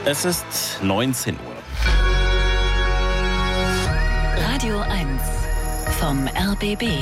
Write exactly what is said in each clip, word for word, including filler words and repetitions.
Es ist neunzehn Uhr. Radio eins vom R B B.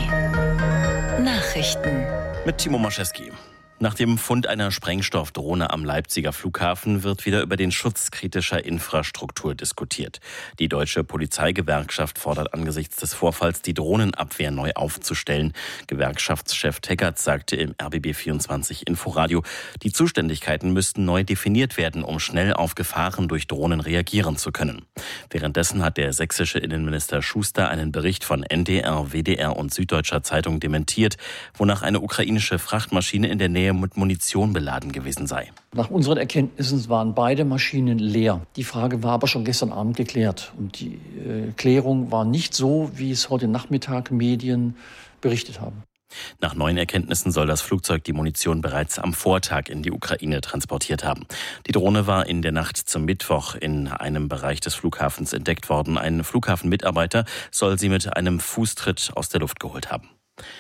Nachrichten. Mit Timo Maschewski. Nach dem Fund einer Sprengstoffdrohne am Leipziger Flughafen wird wieder über den Schutz kritischer Infrastruktur diskutiert. Die deutsche Polizeigewerkschaft fordert angesichts des Vorfalls, die Drohnenabwehr neu aufzustellen. Gewerkschaftschef Teggerts sagte im R B B vierundzwanzig Inforadio, die Zuständigkeiten müssten neu definiert werden, um schnell auf Gefahren durch Drohnen reagieren zu können. Währenddessen hat der sächsische Innenminister Schuster einen Bericht von N D R, W D R und Süddeutscher Zeitung dementiert, wonach eine ukrainische Frachtmaschine in der Nähe mit Munition beladen gewesen sei. Nach unseren Erkenntnissen waren beide Maschinen leer. Die Frage war aber schon gestern Abend geklärt. Und die äh, Klärung war nicht so, wie es heute Nachmittag Medien berichtet haben. Nach neuen Erkenntnissen soll das Flugzeug die Munition bereits am Vortag in die Ukraine transportiert haben. Die Drohne war in der Nacht zum Mittwoch in einem Bereich des Flughafens entdeckt worden. Ein Flughafenmitarbeiter soll sie mit einem Fußtritt aus der Luft geholt haben.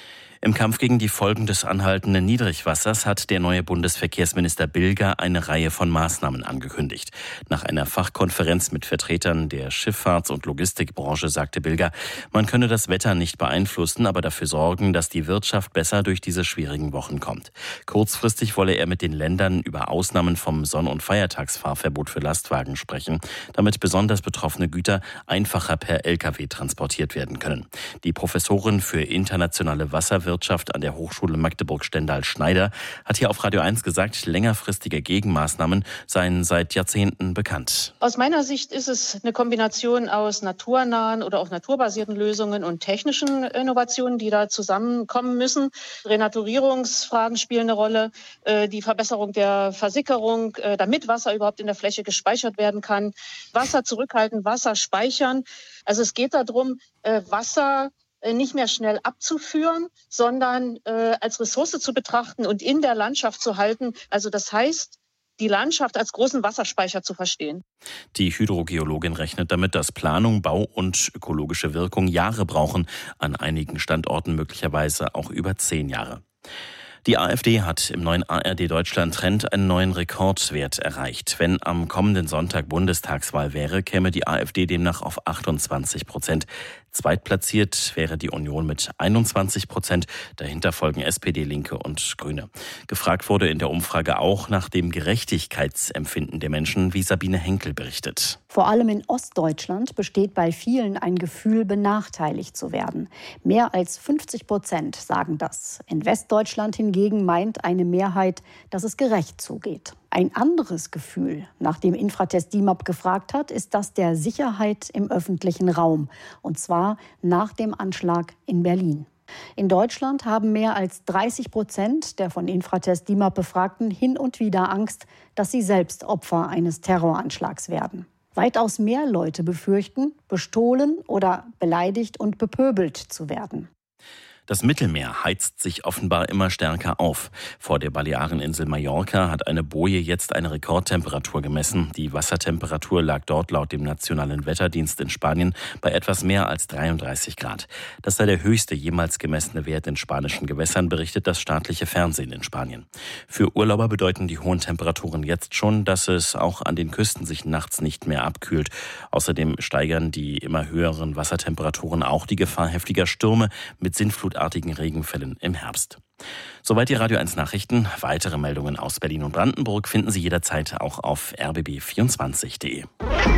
Im Kampf gegen die Folgen des anhaltenden Niedrigwassers hat der neue Bundesverkehrsminister Bilger eine Reihe von Maßnahmen angekündigt. Nach einer Fachkonferenz mit Vertretern der Schifffahrts- und Logistikbranche sagte Bilger, man könne das Wetter nicht beeinflussen, aber dafür sorgen, dass die Wirtschaft besser durch diese schwierigen Wochen kommt. Kurzfristig wolle er mit den Ländern über Ausnahmen vom Sonn- und Feiertagsfahrverbot für Lastwagen sprechen, damit besonders betroffene Güter einfacher per L K W transportiert werden können. Die Professorin für internationale Wasserwirtschaft Wirtschaft an der Hochschule Magdeburg-Stendal-Schneider hat hier auf Radio eins gesagt, längerfristige Gegenmaßnahmen seien seit Jahrzehnten bekannt. Aus meiner Sicht ist es eine Kombination aus naturnahen oder auch naturbasierten Lösungen und technischen Innovationen, die da zusammenkommen müssen. Renaturierungsfragen spielen eine Rolle, die Verbesserung der Versickerung, damit Wasser überhaupt in der Fläche gespeichert werden kann. Wasser zurückhalten, Wasser speichern. Also es geht darum, Wasser nicht mehr schnell abzuführen, sondern äh, als Ressource zu betrachten und in der Landschaft zu halten. Also das heißt, die Landschaft als großen Wasserspeicher zu verstehen. Die Hydrogeologin rechnet damit, dass Planung, Bau und ökologische Wirkung Jahre brauchen, an einigen Standorten möglicherweise auch über zehn Jahre. Die AfD hat im neuen A R D Deutschland Trend einen neuen Rekordwert erreicht. Wenn am kommenden Sonntag Bundestagswahl wäre, käme die AfD demnach auf achtundzwanzig Prozent. Zweitplatziert wäre die Union mit einundzwanzig Prozent. Dahinter folgen S P D, Linke und Grüne. Gefragt wurde in der Umfrage auch nach dem Gerechtigkeitsempfinden der Menschen, wie Sabine Henkel berichtet. Vor allem in Ostdeutschland besteht bei vielen ein Gefühl, benachteiligt zu werden. Mehr als fünfzig Prozent sagen das. In Westdeutschland hingegen meint eine Mehrheit, dass es gerecht zugeht. Ein anderes Gefühl, nach dem Infratest D I M A P gefragt hat, ist das der Sicherheit im öffentlichen Raum. Und zwar nach dem Anschlag in Berlin. In Deutschland haben mehr als dreißig Prozent der von Infratest D I M A P Befragten hin und wieder Angst, dass sie selbst Opfer eines Terroranschlags werden. Weitaus mehr Leute befürchten, bestohlen oder beleidigt und bepöbelt zu werden. Das Mittelmeer heizt sich offenbar immer stärker auf. Vor der Baleareninsel Mallorca hat eine Boje jetzt eine Rekordtemperatur gemessen. Die Wassertemperatur lag dort laut dem Nationalen Wetterdienst in Spanien bei etwas mehr als dreiunddreißig Grad. Das sei der höchste jemals gemessene Wert in spanischen Gewässern, berichtet das staatliche Fernsehen in Spanien. Für Urlauber bedeuten die hohen Temperaturen jetzt schon, dass es auch an den Küsten sich nachts nicht mehr abkühlt. Außerdem steigern die immer höheren Wassertemperaturen auch die Gefahr heftiger Stürme mit Sintflut artigen Regenfällen im Herbst. Soweit die Radio eins Nachrichten. Weitere Meldungen aus Berlin und Brandenburg finden Sie jederzeit auch auf r b b vierundzwanzig punkt d e.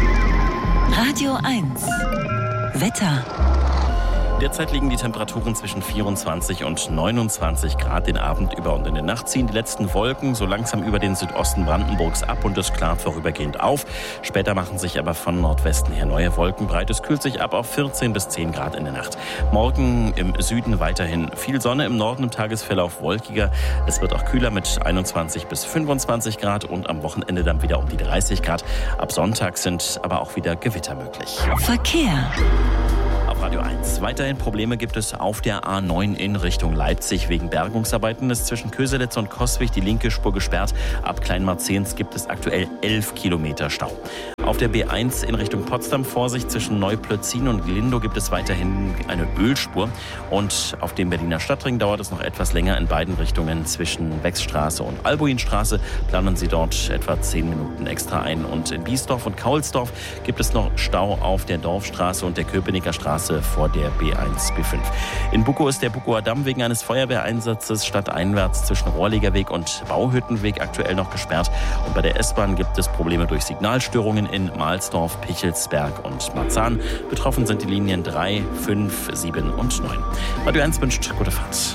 Radio eins Wetter. Derzeit liegen die Temperaturen zwischen vierundzwanzig und neunundzwanzig Grad den Abend über und in der Nacht ziehen die letzten Wolken so langsam über den Südosten Brandenburgs ab und es klart vorübergehend auf. Später machen sich aber von Nordwesten her neue Wolken breit. Es kühlt sich ab auf vierzehn bis zehn Grad in der Nacht. Morgen im Süden weiterhin viel Sonne, im Norden im Tagesverlauf wolkiger. Es wird auch kühler mit einundzwanzig bis fünfundzwanzig Grad und am Wochenende dann wieder um die dreißig Grad. Ab Sonntag sind aber auch wieder Gewitter möglich. Verkehr. Auf auf Radio eins. Weiterhin Probleme gibt es auf der A neun in Richtung Leipzig. Wegen Bergungsarbeiten ist zwischen Köselitz und Coswig die linke Spur gesperrt. Ab Kleinmarzehns gibt es aktuell elf Kilometer Stau. Auf der B eins in Richtung Potsdam Vorsicht, zwischen Neuplötzin und Glindow gibt es weiterhin eine Ölspur. Und auf dem Berliner Stadtring dauert es noch etwas länger in beiden Richtungen. Zwischen Wechsstraße und Albuinstraße planen Sie dort etwa zehn Minuten extra ein. Und in Biesdorf und Kaulsdorf gibt es noch Stau auf der Dorfstraße und der Köpenicker Straße vor der B eins B fünf. In Bukow ist der Bukower Damm wegen eines Feuerwehreinsatzes stadteinwärts zwischen Rohrlegerweg und Bauhüttenweg aktuell noch gesperrt. Und bei der S-Bahn gibt es Probleme durch Signalstörungen in Mahlsdorf, Pichelsberg und Marzahn. Betroffen sind die Linien drei, fünf, sieben und neun. Radio eins wünscht gute Fahrt.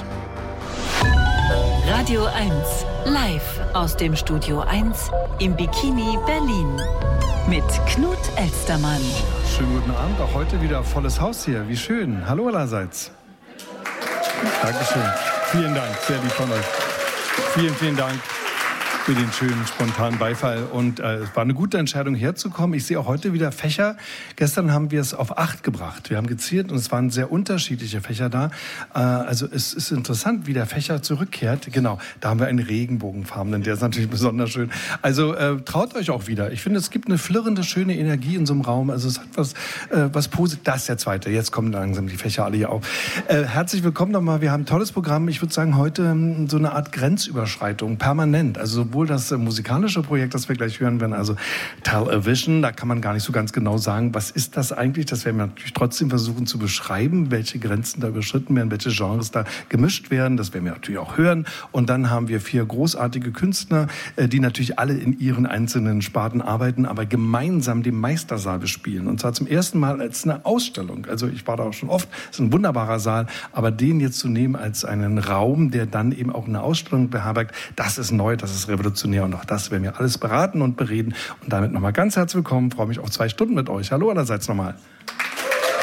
Radio eins, live aus dem Studio eins im Bikini Berlin. Mit Knut Elstermann. Schönen guten Abend, auch heute wieder volles Haus hier. Wie schön. Hallo allerseits. Dankeschön. Vielen Dank, sehr lieb von euch. Vielen, vielen Dank für den schönen, spontanen Beifall. Und äh, es war eine gute Entscheidung, herzukommen. Ich sehe auch heute wieder Fächer. Gestern haben wir es auf acht gebracht. Wir haben gezählt und es waren sehr unterschiedliche Fächer da. Äh, also es ist interessant, wie der Fächer zurückkehrt. Genau, da haben wir einen Regenbogenfarbenen, der ist natürlich besonders schön. Also äh, traut euch auch wieder. Ich finde, es gibt eine flirrende, schöne Energie in so einem Raum. Also es hat was, äh, was Positives. Das ist der zweite. Jetzt kommen langsam die Fächer alle hier auf. Äh, herzlich willkommen nochmal. Wir haben ein tolles Programm. Ich würde sagen, heute ähm, so eine Art Grenzüberschreitung, permanent. Also sowohl das äh, musikalische Projekt, das wir gleich hören werden, also Television, da kann man gar nicht so ganz genau sagen, was ist das eigentlich? Das werden wir natürlich trotzdem versuchen zu beschreiben, welche Grenzen da überschritten werden, welche Genres da gemischt werden. Das werden wir natürlich auch hören. Und dann haben wir vier großartige Künstler, äh, die natürlich alle in ihren einzelnen Sparten arbeiten, aber gemeinsam den Meistersaal bespielen. Und zwar zum ersten Mal als eine Ausstellung. Also ich war da auch schon oft, es ist ein wunderbarer Saal, aber den jetzt zu nehmen als einen Raum, der dann eben auch eine Ausstellung beherbergt, das ist neu, das ist revolutionär. Und auch das werden wir alles beraten und bereden. Und damit nochmal ganz herzlich willkommen. Ich freue mich auf zwei Stunden mit euch. Hallo allerseits nochmal.